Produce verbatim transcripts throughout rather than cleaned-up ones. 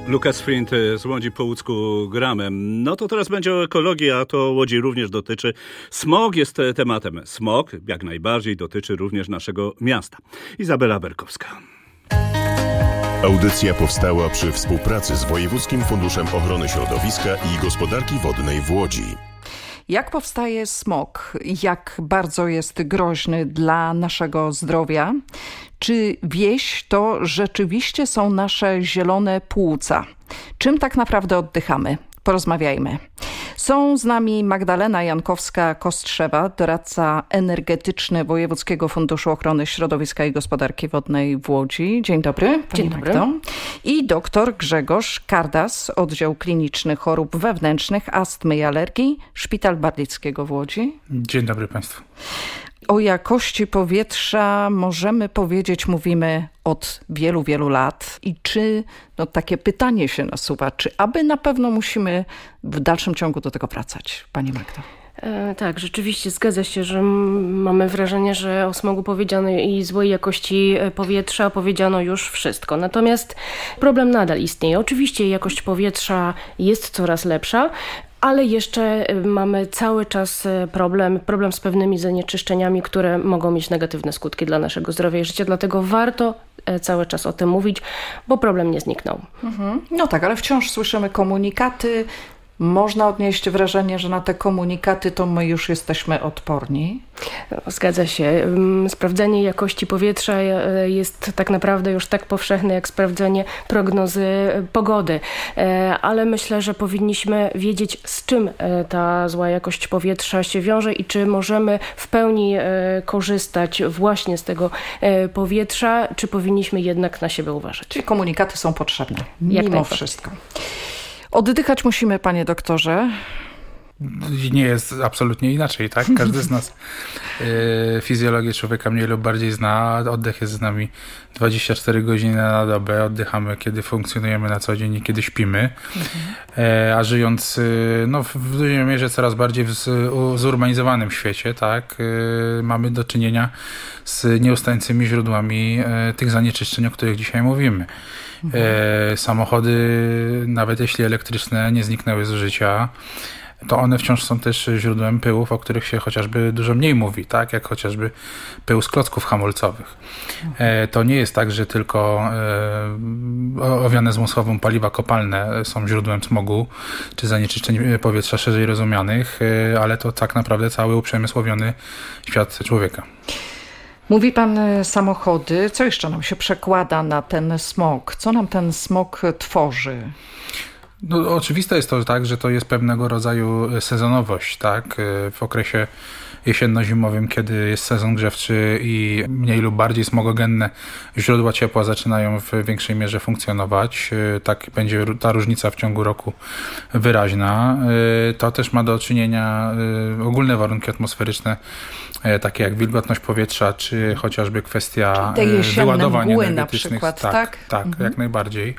Lukas Frind z Łodzi po łódzku gramy. No to teraz będzie o ekologii, a to Łodzi również dotyczy. Smog jest tematem. Smog jak najbardziej dotyczy również naszego miasta. Izabela Berkowska. Audycja powstała przy współpracy z Wojewódzkim Funduszem Ochrony Środowiska i Gospodarki Wodnej w Łodzi. Jak powstaje smog? Jak bardzo jest groźny dla naszego zdrowia? Czy wieś to rzeczywiście są nasze zielone płuca? Czym tak naprawdę oddychamy? Porozmawiajmy. Są z nami Magdalena Jankowska-Kostrzewa, doradca energetyczny Wojewódzkiego Funduszu Ochrony Środowiska i Gospodarki Wodnej w Łodzi. Dzień dobry, pani Dzień dobry. Magdo. I doktor Grzegorz Kardas, Oddział Kliniczny Chorób Wewnętrznych, Astmy i Alergii, Szpital Barlickiego w Łodzi. Dzień dobry państwu. O jakości powietrza możemy powiedzieć, mówimy od wielu, wielu lat. I czy, no takie pytanie się nasuwa, czy aby na pewno musimy w dalszym ciągu do tego wracać, pani Magdo? E, tak, rzeczywiście zgadza się, że m- mamy wrażenie, że o smogu powiedziano i złej jakości powietrza powiedziano już wszystko. Natomiast problem nadal istnieje. Oczywiście jakość powietrza jest coraz lepsza, ale jeszcze mamy cały czas problem, problem z pewnymi zanieczyszczeniami, które mogą mieć negatywne skutki dla naszego zdrowia i życia. Dlatego warto cały czas o tym mówić, bo problem nie zniknął. Mhm. No tak, ale wciąż słyszymy komunikaty. Można odnieść wrażenie, że na te komunikaty to my już jesteśmy odporni. Zgadza się. Sprawdzenie jakości powietrza jest tak naprawdę już tak powszechne jak sprawdzenie prognozy pogody. Ale myślę, że powinniśmy wiedzieć, z czym ta zła jakość powietrza się wiąże i czy możemy w pełni korzystać właśnie z tego powietrza, czy powinniśmy jednak na siebie uważać. Czyli komunikaty są potrzebne, Jak mimo wszystko. Oddychać musimy, panie doktorze. Nie jest absolutnie inaczej, tak? Każdy z nas y, fizjologię człowieka mniej lub bardziej zna. Oddech jest z nami dwadzieścia cztery godziny na dobę. Oddychamy, kiedy funkcjonujemy na co dzień i kiedy śpimy. Mhm. E, a żyjąc y, no, w dużej mierze coraz bardziej w z, zurbanizowanym świecie, tak? Y, mamy do czynienia z nieustającymi źródłami y, tych zanieczyszczeń, o których dzisiaj mówimy. Mhm. E, samochody, nawet jeśli elektryczne, nie zniknęły z życia, to one wciąż są też źródłem pyłów, o których się chociażby dużo mniej mówi, tak? Jak chociażby pył z klocków hamulcowych. E, to nie jest tak, że tylko e, owiane zmysłową paliwa kopalne są źródłem smogu czy zanieczyszczeń powietrza szerzej rozumianych, e, ale to tak naprawdę cały uprzemysłowiony świat człowieka. Mówi pan samochody. Co jeszcze nam się przekłada na ten smog? Co nam ten smog tworzy? No, oczywiste jest to tak, że to jest pewnego rodzaju sezonowość, tak? W okresie jesienno-zimowym, kiedy jest sezon grzewczy i mniej lub bardziej smogogenne źródła ciepła zaczynają w większej mierze funkcjonować. Tak będzie ta różnica w ciągu roku wyraźna. To też ma do czynienia ogólne warunki atmosferyczne, takie jak wilgotność powietrza, czy chociażby kwestia wyładowań energetycznych. Przykład, tak, tak, tak mhm. jak najbardziej.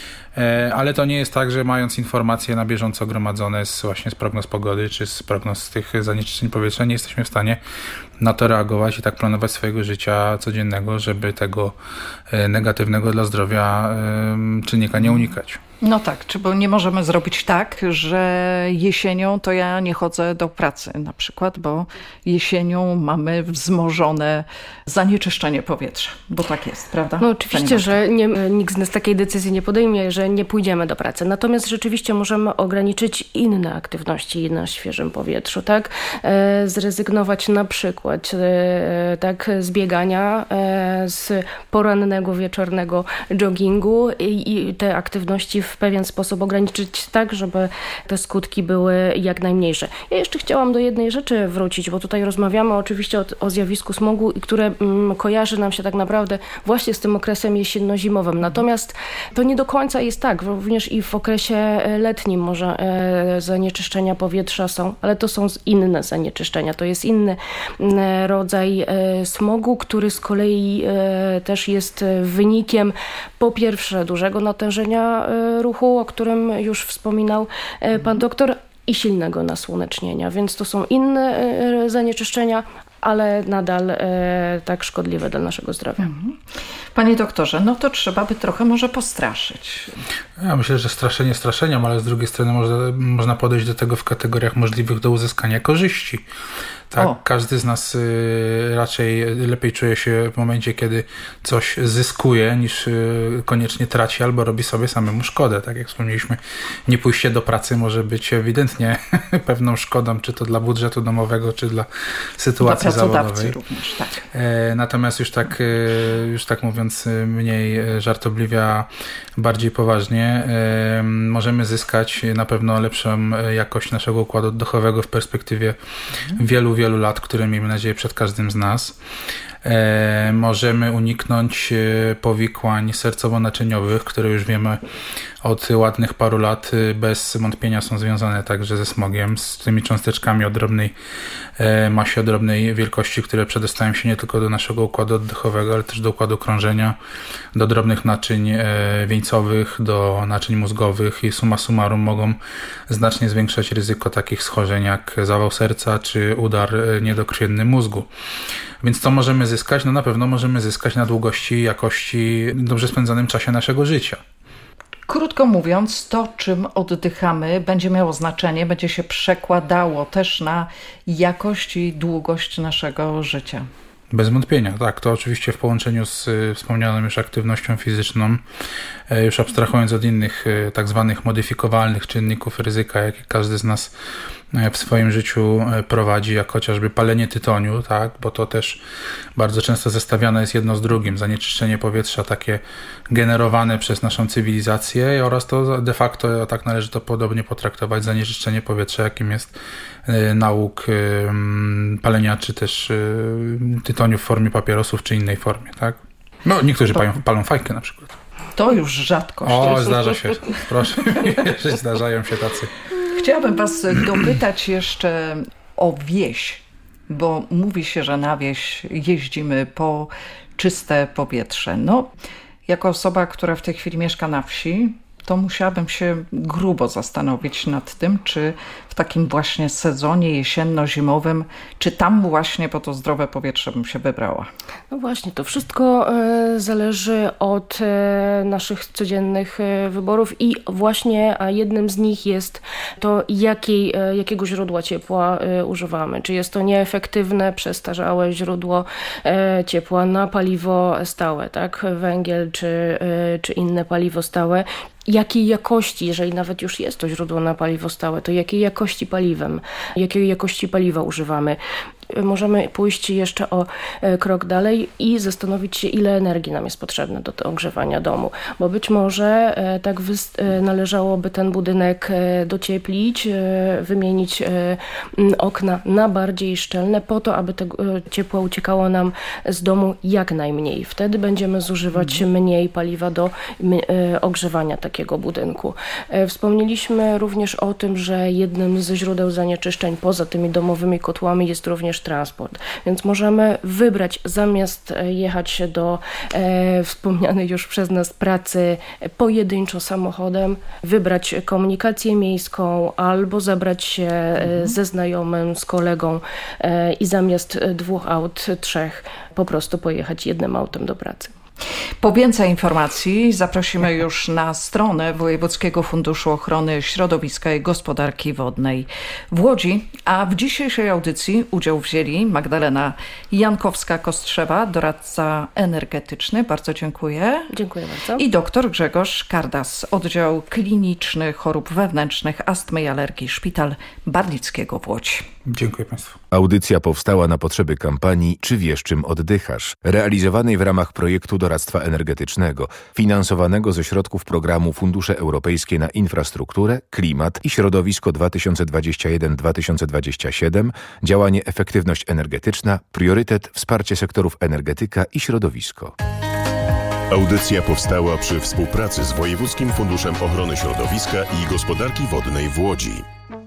Ale to nie jest tak, że mając informacje na bieżąco gromadzone z, właśnie z prognoz pogody, czy z prognoz tych zanieczyszczeń powietrza, nie jesteśmy w stanie na to reagować i tak planować swojego życia codziennego, żeby tego negatywnego dla zdrowia czynnika nie unikać. No tak, czy bo nie możemy zrobić tak, że jesienią to ja nie chodzę do pracy na przykład, bo jesienią mamy wzmożone zanieczyszczenie powietrza, bo tak jest, prawda? No oczywiście, że nie, nikt z nas takiej decyzji nie podejmie, że nie pójdziemy do pracy. Natomiast rzeczywiście możemy ograniczyć inne aktywności na świeżym powietrzu, tak? E, zrezygnować na przykład e, tak, z biegania, e, z porannego, wieczornego joggingu i, i te aktywności w pewien sposób ograniczyć tak, żeby te skutki były jak najmniejsze. Ja jeszcze chciałam do jednej rzeczy wrócić, bo tutaj rozmawiamy oczywiście o, o zjawisku smogu, które mm, kojarzy nam się tak naprawdę właśnie z tym okresem jesienno-zimowym. Natomiast to nie do końca jest tak. Również i w okresie letnim może e, zanieczyszczenia powietrza są, ale to są inne zanieczyszczenia. To jest inny e, rodzaj e, smogu, który z kolei e, też jest wynikiem po pierwsze dużego natężenia e, ruchu, o którym już wspominał pan doktor, i silnego nasłonecznienia, więc to są inne zanieczyszczenia, ale nadal e, tak szkodliwe dla naszego zdrowia. Mhm. Panie doktorze, no to trzeba by trochę może postraszyć. Ja myślę, że straszenie straszeniem, ale z drugiej strony można, można podejść do tego w kategoriach możliwych do uzyskania korzyści. Tak, o. Każdy z nas y, raczej lepiej czuje się w momencie, kiedy coś zyskuje, niż y, koniecznie traci albo robi sobie samemu szkodę. Tak jak wspomnieliśmy, nie pójście do pracy może być ewidentnie pewną szkodą, czy to dla budżetu domowego, czy dla sytuacji dla zawodowej. Również, tak. E, natomiast już tak, y, już tak mówiąc mniej żartobliwie, a bardziej poważnie, e, możemy zyskać na pewno lepszą jakość naszego układu oddechowego w perspektywie mhm. wielu, wielu lat, które miejmy nadzieję przed każdym z nas. E, możemy uniknąć powikłań sercowo-naczyniowych, które już wiemy od ładnych paru lat bez wątpienia są związane także ze smogiem, z tymi cząsteczkami o drobnej e, masie, o drobnej wielkości, które przedostają się nie tylko do naszego układu oddechowego, ale też do układu krążenia, do drobnych naczyń e, wieńcowych, do naczyń mózgowych i summa summarum mogą znacznie zwiększać ryzyko takich schorzeń jak zawał serca czy udar niedokrwienny mózgu. Więc co możemy zyskać? No na pewno możemy zyskać na długości, jakości, dobrze spędzonym czasie naszego życia. Krótko mówiąc, to czym oddychamy będzie miało znaczenie, będzie się przekładało też na jakość i długość naszego życia. Bez wątpienia, tak. To oczywiście w połączeniu z y, wspomnianą już aktywnością fizyczną, y, już abstrahując od innych y, tak zwanych modyfikowalnych czynników ryzyka, jakie każdy z nas y, w swoim życiu y, prowadzi, jak chociażby palenie tytoniu, tak, bo to też bardzo często zestawiane jest jedno z drugim. Zanieczyszczenie powietrza takie generowane przez naszą cywilizację oraz to de facto, tak należy to podobnie potraktować, zanieczyszczenie powietrza, jakim jest y, nałóg y, palenia, czy też y, tytoniu w formie papierosów, czy innej formie, tak? No, niektórzy to... palą, palą fajkę na przykład. To już rzadkość. O, zdarza się. Proszę mi wierzyć, zdarzają się tacy. Chciałabym was dopytać jeszcze o wieś, bo mówi się, że na wieś jeździmy po czyste powietrze. No, jako osoba, która w tej chwili mieszka na wsi, to musiałabym się grubo zastanowić nad tym, czy w takim właśnie sezonie jesienno-zimowym, czy tam właśnie po to zdrowe powietrze bym się wybrała. No właśnie, to wszystko e, zależy od e, naszych codziennych e, wyborów i właśnie a jednym z nich jest to, jakiej, e, jakiego źródła ciepła e, używamy. Czy jest to nieefektywne, przestarzałe źródło e, ciepła na paliwo stałe, tak? Węgiel czy, e, czy inne paliwo stałe. Jakiej jakości, jeżeli nawet już jest to źródło na paliwo stałe, to jakiej jakości paliwem, jakiej jakości paliwa używamy. Możemy pójść jeszcze o krok dalej i zastanowić się, ile energii nam jest potrzebne do ogrzewania domu, bo być może tak należałoby ten budynek docieplić, wymienić okna na bardziej szczelne po to, aby tego ciepła uciekało nam z domu jak najmniej. Wtedy będziemy zużywać mniej paliwa do ogrzewania takiego budynku. Wspomnieliśmy również o tym, że jednym ze źródeł zanieczyszczeń poza tymi domowymi kotłami jest również transport. Więc możemy wybrać, zamiast jechać do e, wspomnianej już przez nas pracy pojedynczo samochodem, wybrać komunikację miejską albo zabrać się mhm. ze znajomym, z kolegą e, i zamiast dwóch aut, trzech po prostu pojechać jednym autem do pracy. Po więcej informacji zaprosimy już na stronę Wojewódzkiego Funduszu Ochrony Środowiska i Gospodarki Wodnej w Łodzi, a w dzisiejszej audycji udział wzięli Magdalena Jankowska-Kostrzewa, doradca energetyczny, bardzo dziękuję. Dziękuję bardzo. I doktor Grzegorz Kardas, oddział kliniczny chorób wewnętrznych, astmy i alergii, Szpital Barlickiego w Łodzi. Dziękuję Państwu. Audycja powstała na potrzeby kampanii Czy wiesz, czym oddychasz? Realizowanej w ramach projektu doradztwa energetycznego, finansowanego ze środków programu Fundusze Europejskie na Infrastrukturę, Klimat i Środowisko dwa tysiące dwadzieścia jeden do dwa tysiące dwadzieścia siedem, działanie Efektywność energetyczna, priorytet wsparcie sektorów energetyka i środowisko. Audycja powstała przy współpracy z Wojewódzkim Funduszem Ochrony Środowiska i Gospodarki Wodnej w Łodzi.